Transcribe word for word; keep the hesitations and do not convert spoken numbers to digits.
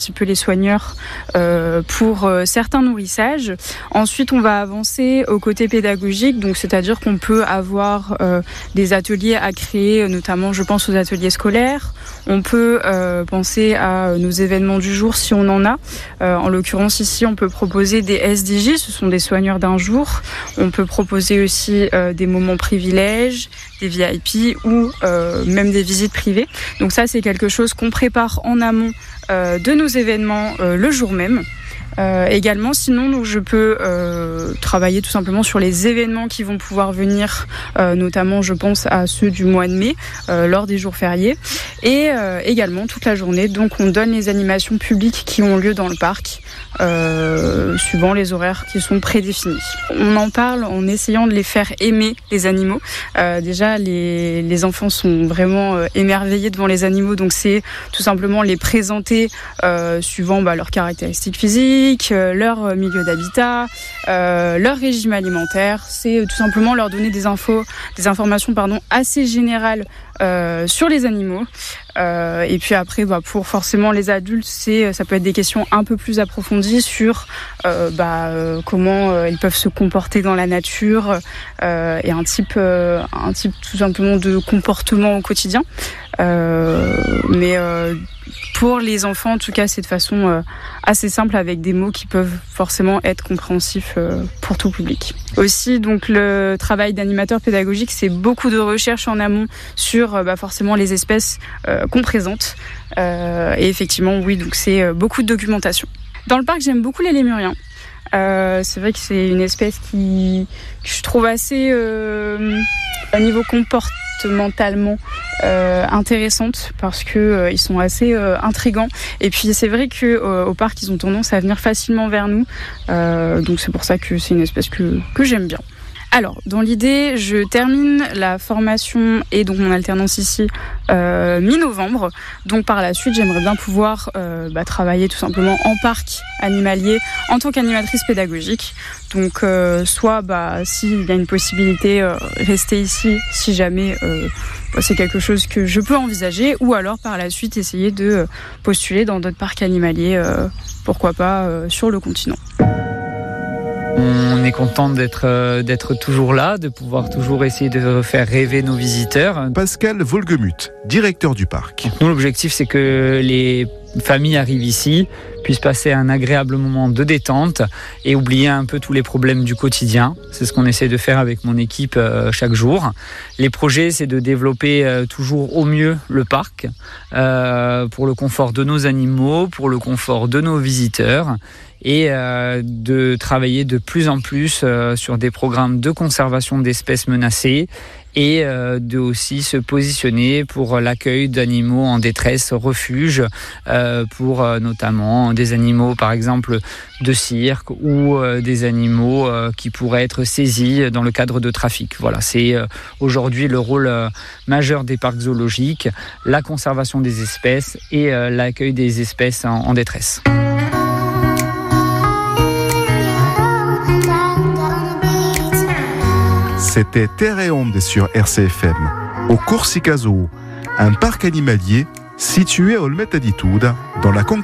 petit peu les soigneurs euh, pour euh, certains nourrissages. Ensuite, on va avancer au côté pédagogique, donc c'est-à-dire qu'on peut avoir euh, des ateliers à créer, notamment je pense aux ateliers scolaires. On peut euh, penser à nos événements du jour si on en a. Euh, en l'occurrence ici, on peut proposer des S D J, ce sont des soigneurs d'un jour. On peut proposer aussi euh, des moments privilèges, des V I P ou euh, même des visites privées. Donc ça, c'est quelque chose qu'on prépare en amont euh, de nos événements euh, le jour même. Euh, également, sinon, donc, je peux euh, travailler tout simplement sur les événements qui vont pouvoir venir, euh, notamment, je pense à ceux du mois de mai, euh, lors des jours fériés. Et euh, également, toute la journée, donc, on donne les animations publiques qui ont lieu dans le parc, euh, suivant les horaires qui sont prédéfinis. On en parle en essayant de les faire aimer, les animaux. Euh, déjà, les, les enfants sont vraiment euh, émerveillés devant les animaux, donc c'est tout simplement les présenter euh, suivant bah, leurs caractéristiques physiques, leur milieu d'habitat, euh, leur régime alimentaire. C'est tout simplement leur donner des infos, des informations pardon, assez générales euh, sur les animaux. Euh, et puis après, bah, pour forcément les adultes, c'est, ça peut être des questions un peu plus approfondies sur euh, bah, euh, comment euh, ils peuvent se comporter dans la nature euh, et un type, euh, un type tout simplement de comportement au quotidien. Euh, mais euh, pour les enfants, en tout cas, c'est de façon euh, assez simple avec des mots qui peuvent forcément être compréhensifs euh, pour tout public. Aussi, donc le travail d'animateur pédagogique, c'est beaucoup de recherche en amont sur euh, bah, forcément les espèces euh, qu'on présente. Euh, et effectivement, oui, donc c'est euh, beaucoup de documentation. Dans le parc, j'aime beaucoup les lémuriens. Euh, c'est vrai que c'est une espèce qui, que je trouve assez, euh, à niveau comportementalement, euh, intéressante parce que euh, ils sont assez euh, intrigants. Et puis c'est vrai que euh, au parc, ils ont tendance à venir facilement vers nous. Euh, donc c'est pour ça que c'est une espèce que que j'aime bien. Alors, dans l'idée, je termine la formation et donc mon alternance ici euh, mi-novembre. Donc par la suite, j'aimerais bien pouvoir euh, bah, travailler tout simplement en parc animalier en tant qu'animatrice pédagogique. Donc euh, soit bah, s'il y a une possibilité, euh, rester ici si jamais euh, bah, c'est quelque chose que je peux envisager, ou alors par la suite essayer de euh, postuler dans d'autres parcs animaliers, euh, pourquoi pas euh, sur le continent. On est content d'être, euh, d'être toujours là, de pouvoir toujours essayer de faire rêver nos visiteurs. Pascal Volgemuth, directeur du parc. Nous, l'objectif, c'est que les familles arrivent ici, puissent passer un agréable moment de détente et oublier un peu tous les problèmes du quotidien. C'est ce qu'on essaie de faire avec mon équipe euh, chaque jour. Les projets, c'est de développer euh, toujours au mieux le parc euh, pour le confort de nos animaux, pour le confort de nos visiteurs, et euh, de travailler de plus en plus euh, sur des programmes de conservation d'espèces menacées et euh, de aussi se positionner pour l'accueil d'animaux en détresse, refuge, euh, pour euh, notamment des animaux par exemple de cirque ou euh, des animaux euh, qui pourraient être saisis dans le cadre de trafic. Voilà, c'est euh, aujourd'hui le rôle euh, majeur des parcs zoologiques, la conservation des espèces et euh, l'accueil des espèces en, en détresse. C'était Terre et Onde sur R C F M, au Corsica Zoo, un parc animalier situé à Olmette Aditude, dans la Conca.